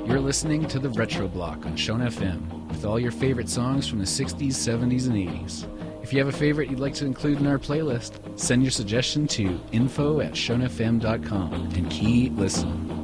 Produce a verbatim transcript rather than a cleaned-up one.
You're listening to the Retro Block on Shona F M with all your favorite songs from the sixties, seventies, and eighties. If you have a favorite you'd like to include in our playlist, send your suggestion to info at shona f m dot com and keep listening.